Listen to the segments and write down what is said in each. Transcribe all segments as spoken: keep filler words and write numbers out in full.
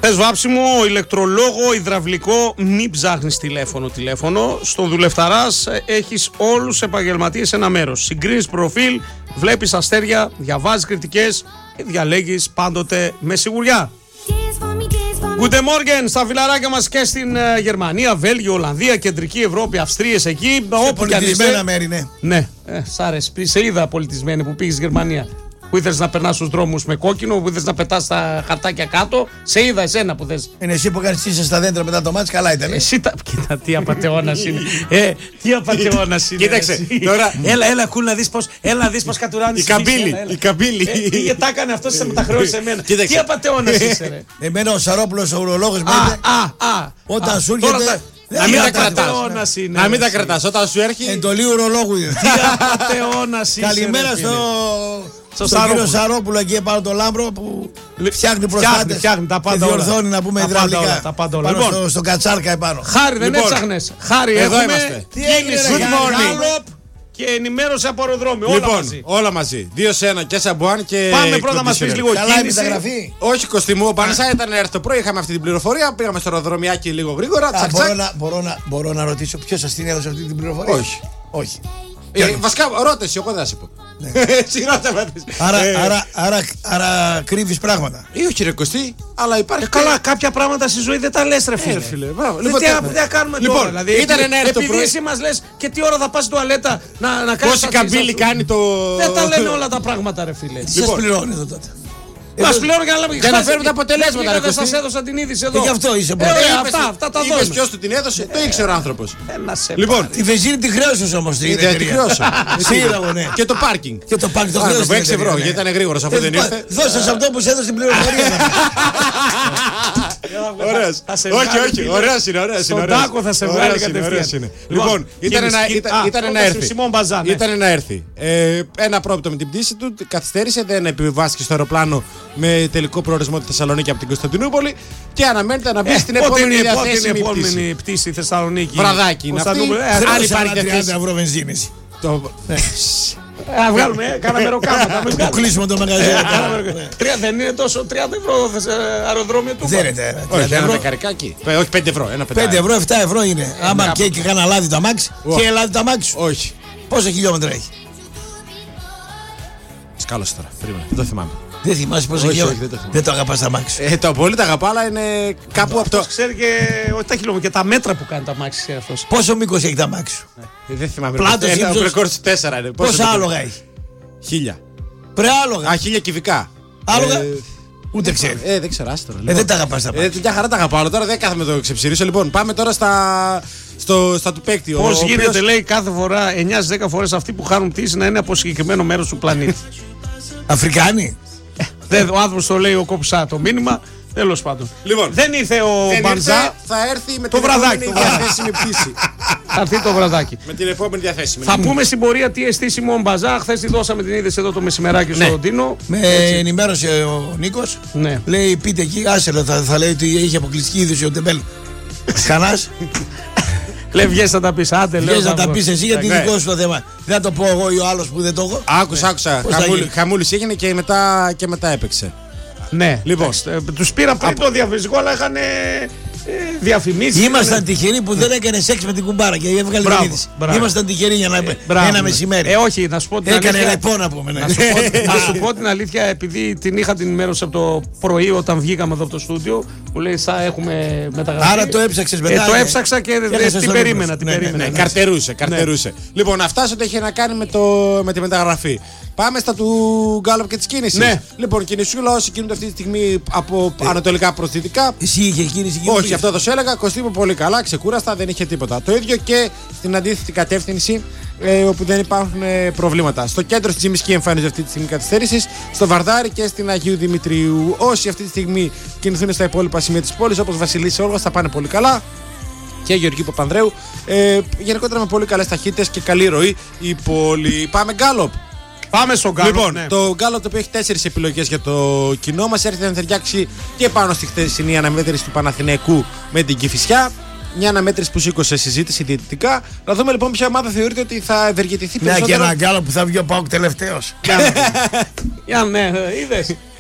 Θες βάψιμο, ηλεκτρολόγο, υδραυλικό, μην ψάχνεις τηλέφωνο, τηλέφωνο. Στον Δουλευταράς έχεις όλους τους επαγγελματίες σε ένα μέρος. Συγκρίνεις προφίλ, βλέπεις αστέρια, διαβάζεις κριτικές και διαλέγεις πάντοτε με σιγουριά. Guten Morgen στα φιλαράκια μας και στην uh, Γερμανία, Βέλγιο, Ολλανδία, Κεντρική Ευρώπη, Αυστρίες εκεί. Σε πολιτισμένα μέρη, ναι. Ναι, ε, σ' άρεσε. Σε είδα πολιτισμένη που πήγες Γερμανία. Που ήθελες να περνάς στους δρόμους με κόκκινο, που ήθελες να πετάς τα χαρτάκια κάτω. Σε είδα εσένα που θες. Είναι εσύ που κάνεις ίσα στα δέντρα μετά το μάτς, καλά ήταν. Εσύ τα. Κοίτα, τι απατεώνας είναι. Ε, τι απατεώνας είναι. Κοίταξε. Τώρα... Έλα, έλα, κούλ να δεις πώς, έλα να δεις πώς κατουράνεις. Η καμπύλη. Η καμπύλη. Ε, τα έκανε αυτό, σε μεταχρεώσει σε μένα. Τι απατεώνας είσαι, ρε. Εμένα ο Σαρόπουλος, ο ουρολόγος μου είπε. Α, α, όταν σου έρχεται. Να μην τα κρατάς. Να μην τα κρατάς. Όταν σου έρχεται. Εντολή ουρολόγου είναι. Τι απατεώνας είσαι. Καλημέρα στο. Στον κύριο Σαρόπουλο εκεί πάνω το Λάμπρο που φτιάχνει προστάτες φτιάχνει, τα πάντα και διορθώνει να πούμε υδραυλικά. Τα πάντα όλα. Λοιπόν, στο, στο κατσάρκα επάνω. Χάρη, δεν λοιπόν, έψαχνες. Χάρη, εδώ έχουμε είμαστε. Κίνηση, Good morning. Και ενημέρωση από αεροδρόμιο. Λοιπόν, όλα μαζί. Όλα μαζί. Δύο σε ένα και Σαμπουάν και. Πάμε πρώτα να μας πεις λίγο καλά κίνηση. μεταγραφή. Όχι κοστιμού. Ο Πανασά ήταν έρθει το πρωί. Είχαμε αυτή την πληροφορία. Πήγαμε στο αεροδρομιάκι λίγο γρήγορα. Α, μπορώ, να, μπορώ, να, μπορώ να ρωτήσω ποιος σας την έδωσε αυτή την πληροφορία. Όχι. Όχι. Ε, βασικά, ρώτησε, εγώ δεν θα σου πω. Εσύ ρώτα. Άρα, άρα, άρα, άρα κρύβεις πράγματα. Ή όχι, ρε Κωστή, αλλά υπάρχει. Ε, καλά, κάποια πράγματα στη ζωή δεν τα λες, ρε φίλε. Ε, φίλε λοιπόν, τι θα κάνουμε λοιπόν, τώρα. Δηλαδή, ήταν ένα έρθει το επειδή πρωί. εσύ μας λες και τι ώρα θα πας στην τουαλέτα να, να κάνεις. Πόση καμπύλη κάνει το. Δεν τα λένε όλα τα πράγματα, ρε φίλε. Τι σας πληρώνει εδώ τότε. Μας πληρώνουν για να λέμε για να φέρουμε τα αποτελέσματα. Δεν σας έδωσα την είδηση εδώ. Γι' αυτό είσαι ε, αυτά, αυτά τα δώσουμε. Ποιος του την έδωσε, το ήξερε ο άνθρωπος. Λοιπόν, τη βενζίνη τη χρέωσες όμως. Τη χρέωσα. Ναι. Και το πάρκινγκ. Και το πάρκινγκ το χρέωσε. έξι ευρώ, γιατί ήταν γρήγορος αφού δεν ήρθε. Δώσε αυτό που σε έδωσε την πληροφορία. Ωραίος. Όχι, όχι, ωραίος είναι, ωραίος είναι. Στον τάκο θα σε βγάλει κατευθείαν. Λοιπόν, ήταν να έρθει. Ήταν να έρθει. Ένα πρόβλημα με την πτήση του, καθυστέρησε, δεν επιβάστηκε στο αεροπλάνο με τελικό προορισμό τη Θεσσαλονίκη από την Κωνσταντινούπολη και αναμένεται να μπει στην επόμενη διαθέσιμη επόμενη πτήση Θεσσαλονίκη. Βραδάκι είναι αυτή. Αν υπάρχει τριάντα ευρώ βενζίνη. Α, βγάλουμε, κάναμε ροκάματα. Το κλείσουμε το μαγαζί. Δεν είναι τόσο τριάντα ευρώ αεροδρόμιο του. Δεν είναι. Όχι, ένα δεκαρικάκι. Όχι, πέντε ευρώ. πέντε ευρώ, επτά ευρώ είναι. Άμα και κανένα λάδι το αμάξι. Και λάδι το αμάξι σου. Όχι. Πόσα χιλιόμετρα έχει. Σκάλωσε τώρα. Περίμενε. Δεν το θυμάμαι. Δεν θυμάσαι πόσα χιλιόμετρα. Δεν, δεν το αγαπάς τα αμάξι. Ε, το πολύ τα αγαπά, αλλά είναι κάπου από το. Ξέρει και όχι τα χιλιόμετρα και τα μέτρα που κάνει τα αμάξι αυτό. Πόσο μήκος έχει τα αμάξι σου. Ε, δεν θυμάμαι. Πλάτος ύψος. Ο ρεκόρ τέσσερα είναι. Πόσα άλογα έχει. Χίλια. Πρεάλογα. Α, χίλια κυβικά. Άλογα. Ούτε ξέρει. Ε, δεν ξέρω, άστο. Ε, δεν τα αγαπάς τα αμάξι. Ε, μια χαρά τα αγαπάω, τώρα δεν κάθομαι να το ξεψηρίσω. Λοιπόν, πάμε τώρα στα. Στο, στα του παίκτη. Πώς γίνεται, οποίος... λέει, κάθε φορά εννιά στις δέκα φορές αυτοί που χάνουν πτήση να είναι από συγκεκριμένο μέρος του πλανήτη. Αφρικάνοι. Δεν, ο άνθρωπος το λέει ο Κόψα το μήνυμα. Τέλος πάντων. Λοιπόν, δεν ήρθε ο δεν Μπαντζά. Ήρθε, θα έρθει με το την βραδάκι, επόμενη διαθέσιμη πτήση. Θα έρθει το βραδάκι. Με την επόμενη διαθέσιμη. Θα πούμε στην πορεία τι αισθήσιμο ο Μπαζά. Χθες τη δώσαμε την είδηση εδώ το μεσημεράκι στο Ντίνο. Με ενημέρωσε ο Νίκος. Ναι. Λέει πείτε εκεί, άσε θα, θα λέει ότι είχε αποκλειστική είδηση ο Ντεμπέλ. Κανάς. Λέει βγες να τα πεις, άντε λέω. Βγες να τα πεις εσύ γιατί δικό σου το θέμα. Δεν θα το πω εγώ ή ο άλλος που δεν το έχω. Άκουσα, άκουσα. Χαμούλης έγινε και μετά, και μετά έπαιξε. Ναι, λοιπόν. Τους πήραν πριν το διαφημιστικό, αλλά είχαν διαφημίσει. Ήμασταν τυχεροί που δεν έκανε σεξ με την κουμπάρα και έβγαλε την είδηση. Ήμασταν τυχεροί για να ένα μεσημέρι. Ε, όχι, να σου πω την αλήθεια. Έκανε ρεπό να πούμε. Να σου πω την αλήθεια, επειδή την είχα την ενημέρωση από το πρωί όταν βγήκαμε εδώ από το στούντιο, που λέει θα έχουμε μεταγραφή. Άρα το έψαξες μετά. Το έψαξα και την περίμενα. Καρτερούσε, καρτερούσε. Λοιπόν, αυτά ό,τι έχει να κάνει με τη μεταγραφή. Πάμε στα του Γκάλοπ και τη κίνηση. Ναι. Λοιπόν, κινησούλα όσοι κινούνται αυτή τη στιγμή από ε. ανατολικά προς δυτικά. Εσύ είχε κίνηση. Όχι, αυτό θα σου έλεγα. Κωστίβο πολύ καλά, ξεκούραστα, δεν είχε τίποτα. Το ίδιο και στην αντίθετη κατεύθυνση ε, όπου δεν υπάρχουν ε, προβλήματα. Στο κέντρο στη Τζιμισκή εμφανίζεται αυτή τη στιγμή καθυστέρηση. Στο Βαρδάρι και στην Αγίου Δημητρίου. Όσοι αυτή τη στιγμή κινηθούν στα υπόλοιπα σημεία τη πόλη, όπως Βασιλής Όλγας, θα πάνε πολύ καλά. Και Γεωργίου Παπανδρέου. Ε, γενικότερα με πολύ καλές ταχύτητες και καλή ροή η πόλη. Πάμε Γκάλοπ. Πάμε στο Γκάλοπ. Λοιπόν, ναι. το Γκάλοπ το οποίο έχει τέσσερις επιλογές για το κοινό μας έρχεται να ταιριάξει και πάνω στη χθεσινή αναμέτρηση του Παναθηναϊκού με την Κηφισιά. Μια αναμέτρηση που σήκωσε συζήτηση διαιτητικά. Να δούμε λοιπόν ποια ομάδα θεωρείται ότι θα ευεργετηθεί περισσότερο. Ναι, και ένα Γκάλοπ που θα βγει ο ΠΑΟΚ τελευταίος. Για ναι, είδες.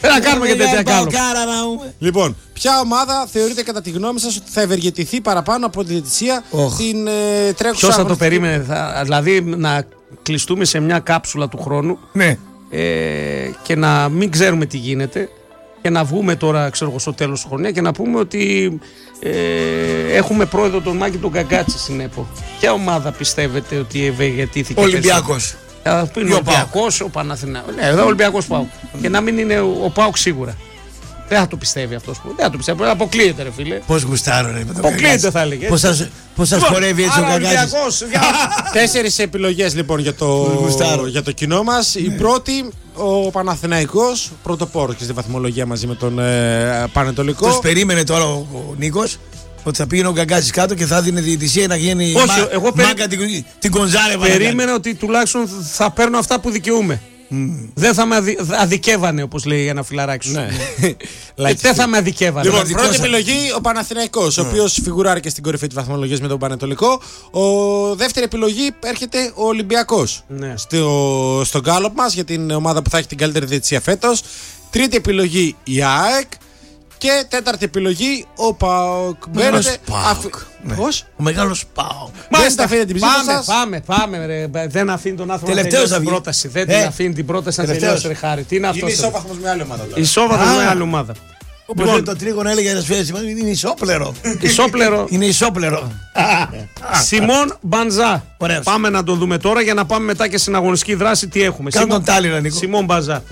Δεν θα κάνουμε και τέτοια κάλο. Λοιπόν, ποια ομάδα θεωρείτε κατά τη γνώμη σας ότι θα ευεργετηθεί παραπάνω από τη διαιτησία στην ε, τρέχουσα. Ποιος θα το περίμενε, θα, δηλαδή να κλειστούμε σε μια κάψουλα του χρόνου ναι. ε, και να μην ξέρουμε τι γίνεται και να βγούμε τώρα, ξέρω εγώ, στο τέλος του χρονιά και να πούμε ότι ε, έχουμε πρόεδρο τον Μάκη τον Καγκάτση στην ΕΠΟ. Ποια ομάδα πιστεύετε ότι ευεργετήθηκε? Ο Ολυμπιακός. Θα πει ο Ολυμπιακός, ο Παναθηναϊκός. Ναι, εδώ ο Ολυμπιακός ΠΑΟΚ. Και να μην είναι ο ΠΑΟΚ σίγουρα. Δεν θα το πιστεύει αυτός που. Δεν θα το πιστεύει. Αποκλείεται, ρε φίλε. Πώς γουστάρω, ρε. Αποκλείεται, θα έλεγε. Πώς σας χορεύει έτσι ο Καγκάτσης. Τέσσερις επιλογές λοιπόν για το, για το κοινό μας. Η πρώτη, ο Παναθηναϊκός, πρωτοπόρο και στη βαθμολογία μαζί με τον ε, Πανετολικό. Τους περίμενε τώρα ο, ο Νίκος ότι θα πήγαινε ο Καγκάτσης κάτω και θα δίνει διαιτησία να γίνει. Όχι, μα, εγώ περί... μάγκα την, την Κονζάρεβα. Περίμενα ότι τουλάχιστον θα παίρνω αυτά που δικαιούμαι. Mm. Δεν θα με αδι... αδικεύανε, όπως λέει ένα φιλαράκι σου. Ναι. ε, δεν θα με αδικεύανε. Λοιπόν, πρώτη επιλογή ο Παναθηναϊκός, mm. ο οποίος φιγουράρει και στην κορυφή της βαθμολογίας με τον Πανετολικό. Ο δεύτερη επιλογή έρχεται ο Ολυμπιακός. Ναι. Στο, στο γκάλωπ μας για την ομάδα που θα έχει την καλύτερη διαιτησία φέτος. Τρίτη επιλογή η ΑΕΚ. Και τέταρτη επιλογή ο ΠΑΟΚ. Μπαίνετε. Αφ... Ναι. Πώς? Ο μεγάλος ΠΑΟΚ. Δεν τα αφήνετε την ψήφο πάμε, σας. Πάμε, πάμε, ρε. Δεν αφήνει τον άνθρωπο να τελειώσει την πρόταση. Δεν ε. την αφήνει την πρόταση να τελειώσει, ρε Χάρη. Τι είναι αυτό? Είναι ισόβαθμος με άλλη ομάδα. Ισόβαθμος με άλλη ομάδα. Όπως λοιπόν, το τρίγωνο έλεγε ένας φίλος, είναι ισόπλερο. Ισόπλερο. Είναι ισόπλερο. Σιμών Μπανζά. Πάμε να τον δούμε τώρα για να πάμε μετά και στην αγωνιστική δράση τι έχουμε. Κάνε τον Τάλιρα, Νίκο. Σιμών Μπανζά.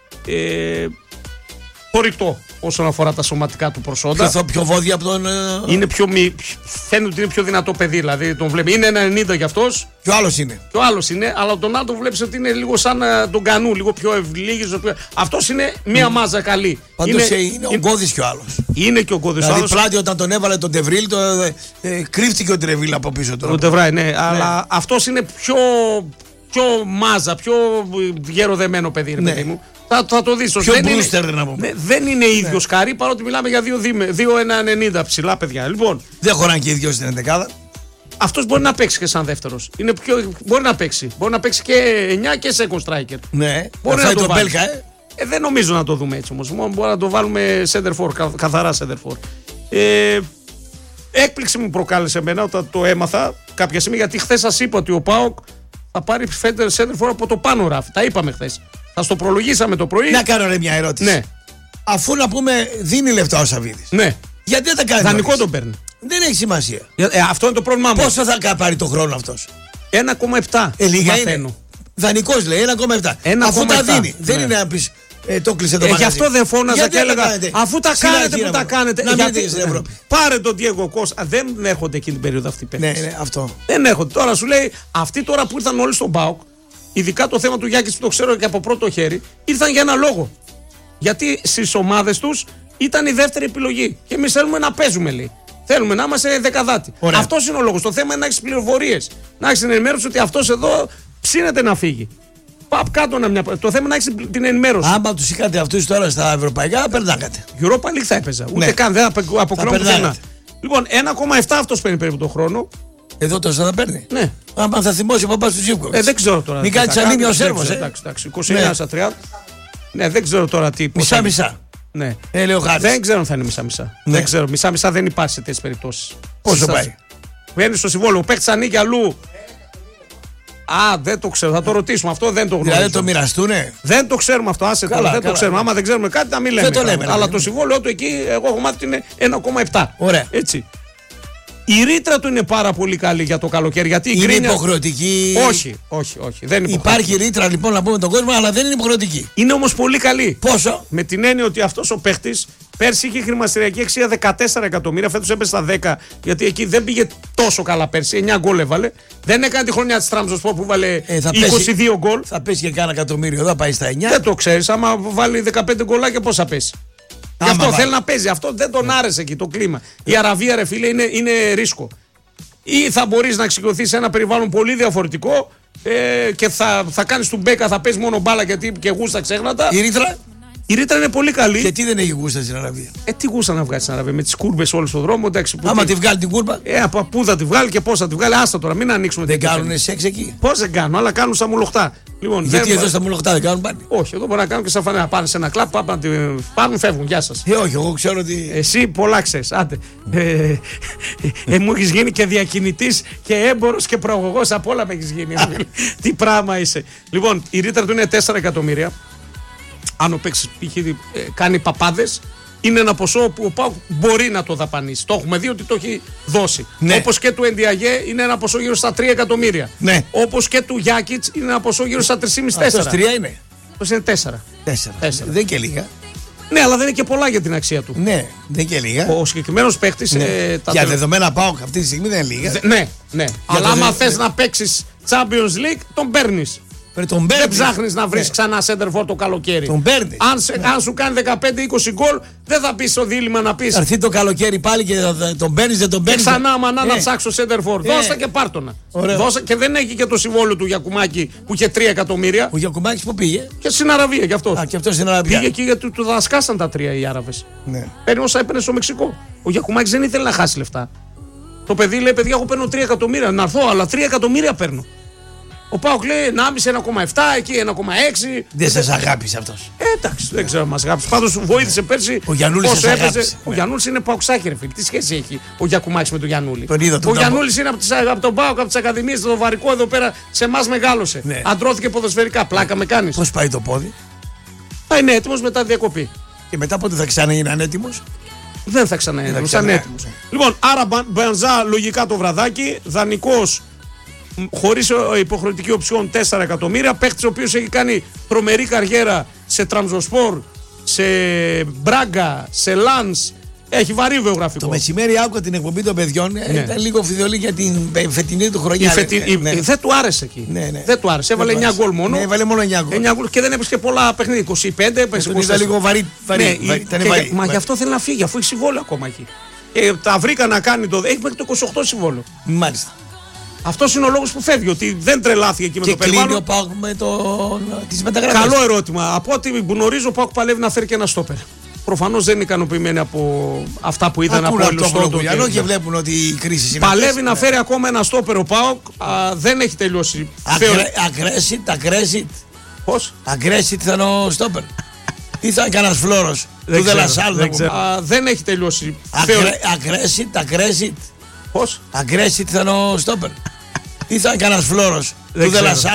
Χωρητό όσον αφορά τα σωματικά του προσόντα. Πιο, πιο βόδια από τον. Είναι πιο μη, φαίνεται ότι είναι πιο δυνατό παιδί. Δηλαδή τον βλέπει. Είναι ένα ενενήντα για αυτός. Και ο άλλος είναι. Και ο άλλος είναι, αλλά τον άλλο τον βλέπει ότι είναι λίγο σαν τον Κανού, λίγο πιο ευλίγης. Πιο... Αυτός είναι μία mm. μάζα καλή. Πάντως είναι, είναι ο Γκώδης και ο άλλος. Είναι και ο Γκώδης. Δηλαδή άλλος... πλάτη όταν τον έβαλε τον Τεβρίλ, το, ε, ε, κρύφτηκε ο Τεβρίλ από πίσω τώρα. Ο Τεβράι, ναι, ναι. Αλλά αυτός είναι πιο, πιο μάζα, πιο γεροδεμένο παιδί, ρε ναι. παιδί μου. Θα, θα το δεις. Πιο δεν, μπούστερ, είναι, να πούμε. δεν είναι ίδιος ναι. Χαρή, παρότι μιλάμε για δύο ένα ενενήντα ψηλά παιδιά. Λοιπόν, δεν χωράνε και οι δυο στην ενδεκάδα. Αυτός μπορεί να παίξει και σαν δεύτερος. Είναι πιο, μπορεί να παίξει. Μπορεί να παίξει και εννιά και second striker. Ναι, μπορεί να, να το βάλει. Μπέλκα, ε. Ε, δεν νομίζω να το δούμε έτσι όμως. Μόνο μπορεί να το βάλουμε center for, κα, καθαρά center for. Ε, έκπληξη μου προκάλεσε εμένα όταν το έμαθα κάποια στιγμή, γιατί χθες σας είπα ότι ο ΠΑΟΚ θα πάρει center for από το πάνω ράφι. Τα είπαμε χθες. Θα στο προλογίσαμε το πρωί. Να κάνω ρε μια ερώτηση. Ναι. Αφού να πούμε δίνει λεφτά ο Σαββίδης. Ναι. Γιατί δεν τα κάνει? Δανεικό τον παίρνει. Δεν έχει σημασία. Ε, αυτό είναι το πρόβλημά μου. Πόσο θα πάρει το χρόνο αυτός? ένα κόμμα επτά. Ε, λίγα είναι. Δανεικός λέει ένα κόμμα επτά. Αφού τα δίνει. Ναι. Δεν είναι να πει. Ε, το κλείσε το ε, μαγαζί. Γι' αυτό δεν φώναζα και έλεγα. Αφού τα κάνετε που τα κάνετε. Να γιατί στην Ευρώπη. Πάρε τον Diego Costa. Δεν έρχονται εκείνη την περίοδο αυτοί οι ναι, ναι, αυτό. Δεν έρχονται. Τώρα σου λέει αυτοί τώρα που ήρθαν όλοι στον ΠΑΟΚ. Ειδικά το θέμα του Γιάκης που το ξέρω και από πρώτο χέρι, ήρθαν για ένα λόγο. Γιατί στις ομάδες τους ήταν η δεύτερη επιλογή. Και εμείς θέλουμε να παίζουμε, λέει. Θέλουμε να είμαστε δεκαδάτη. Αυτός είναι ο λόγος. Το θέμα είναι να έχεις πληροφορίες. Να έχεις την ενημέρωση ότι αυτός εδώ ψήνεται να φύγει. Παπ κάτω να μια. Το θέμα είναι να έχεις την ενημέρωση. Άμα τους είχατε αυτούς τώρα στα ευρωπαϊκά, περνάγατε. Europa League θα έπαιζα. Ούτε ναι. καν, δεν αποκλειόμουν πουθενά. Λοιπόν, ένα κόμμα επτά αυτός παίρνει περίπου τον χρόνο. Εδώ τόσο θα παίρνει. Ναι. Άμα θα θυμώσει ο παπάς του Ζήπκοβιτς. Ε, δεν ξέρω τώρα. Μην κάτσει ανήμιο ο Σέρβος. Εντάξει, εντάξει. είκοσι εννιά στα τριάντα. Ναι, δεν ξέρω τώρα τι. Μισά-μισά. Ναι. Ε, λέει ο Χάρης. Δεν ξέρω αν θα είναι μισά-μισά. Ναι. Δεν ξέρω. Μισά-μισά δεν υπάρχει σε τέτοιες περιπτώσεις. Πόσο πάει? Βγαίνει στο συμβόλαιο. Ο παίκτης ανήκει αλλού. Α, δεν το ξέρω. Θα το ρωτήσουμε. Αυτό δεν το γνωρίζω. Δηλαδή το μοιραστούνε. Δεν το ξέρουμε αυτό. Άσε καλά, δεν καλά, το ξέρουμε. Άμα δεν ξέρουμε κάτι, να μην λέμε. Δεν το λέμε. Αλλά το συμβόλαιο του εκεί, εγώ έχω μάθει ότι είναι ένα κόμμα επτά. Ωραία. Έτσι. Η ρήτρα του είναι πάρα πολύ καλή για το καλοκαίρι. Γιατί είναι γκρίνια... υποχρεωτική. Όχι, όχι, όχι. Δεν είναι υπάρχει ρήτρα λοιπόν να πούμε τον κόσμο, αλλά δεν είναι υποχρεωτική. Είναι όμως πολύ καλή. Πόσο? Με την έννοια ότι αυτός ο παίχτης πέρσι είχε χρηματιστηριακή αξία δεκατέσσερα εκατομμύρια, φέτος έπεσε στα δέκα. Γιατί εκεί δεν πήγε τόσο καλά πέρσι. εννιά γκολ έβαλε. Δεν έκανε τη χρονιά της Τραμζοσπορ που βάλε ε, είκοσι δύο γκολ. Θα πέσει και κάνα εκατομμύριο, θα πάει στα εννιά. Δεν το ξέρεις. Άμα βάλει δεκαπέντε γκολάκια, πώς θα πέσει. Γι' αυτό θέλει να παίζει. Αυτό δεν τον άρεσε εκεί το κλίμα. Η Αραβία, ρε φίλε, είναι, είναι ρίσκο. Ή θα μπορείς να εξοικειωθείς σε ένα περιβάλλον πολύ διαφορετικό ε, και θα, θα κάνεις του μπέκα, θα παίζει μόνο μπάλα γιατί και γούστα ξέχνατα. Η ρήτρα. Η ρήτρα είναι πολύ καλή. Και τι δεν έχει γούστα στην Αραβία. Ε, τι γούστα να βγάλει στην Αραβία με τις κούρβες όλο στον δρόμο. Εντάξει, άμα τι... τη βγάλει την κούρβα. Ε, από πού θα τη βγάλει και πώς θα τη βγάλει. Άστα τώρα, μην ανοίξουμε. Δεν κάνουν σεξ εκεί. Πώς δεν κάνουν, αλλά κάνουν στα μουλοχτά. Λοιπόν, γιατί δεν... εδώ στα μουλοχτά δεν κάνουν πάλι. Όχι, εδώ μπορεί να κάνουν και σαν φανέλα. Πάνε σε ένα κλαπ, πάνε να τη πάρουν, φεύγουν. Γεια σας. Ε, όχι, εγώ ξέρω ότι. Εσύ πολλά ξέρεις. Άντε. Ε, ε, ε, μου έχεις γίνει και διακινητής και έμπορος και προαγωγός. Από όλα με έχεις γίνει. Τι πράγμα είσαι. Λοιπόν, η ρήτρα του είναι τέσσερα εκατομμύρια. Αν ο παίκτης κάνει παπάδες, είναι ένα ποσό που ο ΠΑΟΚ μπορεί να το δαπανίσει. Το έχουμε δει ότι το έχει δώσει. Ναι. Όπως και του Ενδιαγέ είναι ένα ποσό γύρω στα τρία εκατομμύρια. Ναι. Όπως και του Γιάκιτς είναι ένα ποσό γύρω στα τρία κόμμα πέντε τέσσερα. τρία είναι. Πώς είναι τέσσερα. τέσσερα. Δεν και λίγα. Ναι, αλλά δεν είναι και πολλά για την αξία του. Ναι, δεν και λίγα. Ο συγκεκριμένος παίκτης. Ναι. Ε, για τελ... δεδομένα ΠΑΟΚ αυτή τη στιγμή δεν είναι λίγα. Δε, ναι, ναι. Αλλά άμα δε... θες να παίξεις Champions League, τον παίρνεις. Τον δεν ψάχνεις να βρεις ναι. ξανά center for το καλοκαίρι. Τον παίρνεις. Αν, σε, ναι. αν σου κάνει δεκαπέντε είκοσι γκολ, δεν θα πεις στο δίλημμα να πεις. Θα έρθει το καλοκαίρι πάλι και τον παίρνεις, δεν τον παίρνεις. Και ξανά μανά ναι. να ψάξω center for. Ναι. Δώστε και πάρτονα. Δώστε και δεν έχει και το συμβόλαιο του Γιακουμάκη που είχε τρία εκατομμύρια. Ο Γιακουμάκης που πήγε. Και στην Αραβία κι αυτό. Α, και αυτό στην Αραβία. Πήγε εκεί γιατί του δασκάσαν τα τρία οι Άραβες. Ναι. Παίρνει όσα έπαιρνε στο Μεξικό. Ο Γιακουμάκης δεν ήθελε να χάσει λεφτά. Το παιδί λέει: παιδιά, εγώ παίρνω τρία εκατομμύρια. Να έρθω, αλλά τρία εκατομμύρια παίρνω. Ο ΠΑΟΚ λέει ενάμιση, ένα κόμμα επτά, εκεί ένα κόμμα έξι. Δεν σας αγάπησε αυτός. Ε, εντάξει, δεν ξέρω αν μας αγάπησε. Πάντως βοήθησε πέρσι. Ο Γιαννούλης σας αγάπησε. Ο Γιαννούλης είναι παοξάκι, ρε φίλε. Τι σχέση έχει ο Γιακουμάκης με τον Γιαννούλη. Τον είδα, τον ο Γιαννούλης είναι από, τις, από τον ΠΑΟΚ, από τις ακαδημίες, το βαρικό εδώ πέρα σε εμάς μεγάλωσε. Ναι. Αντρώθηκε ποδοσφαιρικά. Πλάκα με κάνεις. Πώς πάει το πόδι. Θα είναι έτοιμος μετά τη διακοπή. Και μετά πότε θα ξαναγίνει ανέτοιμος. Δεν θα ξαναείνει ανέτοιμος. Λοιπόν, άρα Μπενζά λογικά το βραδάκι, δανεικός. Χωρίς υποχρεωτική οψιόν τέσσερα εκατομμύρια. Παίχτης ο οποίος έχει κάνει τρομερή καριέρα σε Τραμζοσπορ, σε Μπράγκα, σε Λανς. Έχει βαρύ βιογραφικό. Το μεσημέρι άκουγα την εκπομπή των παιδιών. Ναι. Ήταν λίγο φιδωλή για την φετινή του χρονιά. Φετι... Ναι, ναι. Δεν του άρεσε εκεί. Ναι, ναι. Δεν του άρεσε. Έβαλε εννιά γκολ μόνο. Ναι, έβαλε μόνο εννιά γκολ. Και δεν έπαιξε και πολλά παιχνίδια. είκοσι πέντε έπαιξε. Ήταν λίγο βαρύ. βαρύ, ναι, βαρύ, και, βαρύ, μα βαρύ. γι' αυτό θέλει να φύγει, αφού έχει συμβόλαιο ακόμα εκεί. Και τα βρήκα να κάνει το. Έχει μέχρι το είκοσι οκτώ συμβόλαιο. Μάλιστα. Αυτός είναι ο λόγος που φεύγει, ότι δεν τρελάθηκε εκεί με και το περιβάλλον. Και κλείνει ο ΠΑΟΚ με το... τις μεταγραφές. Καλό ερώτημα. Από ό,τι γνωρίζω, ο ΠΑΟΚ παλεύει να φέρει και ένα στόπερ. Προφανώς δεν είναι ικανοποιημένοι από αυτά που είδαν από όλους τους και, και βλέπουν ότι η κρίση είναι. Παλεύει να φέρει ακόμα ένα στόπερ ο ΠΑΟΚ. Δεν έχει τελειώσει. Αγκρέσιτ, αγκρέσιτ. Πώς? Αγκρέσιτ θα είναι ο στόπερ. Τι θα είναι κανένας φλόρος του Δελασάλ. Δεν έχει τελειώσει. Αγκρέσιτ, αγκρέσιτ. Πώς? Αγκρέσιτ θα είναι ο στόπερ. Τι θα είναι κανένας φλόρος του Δελασάλ.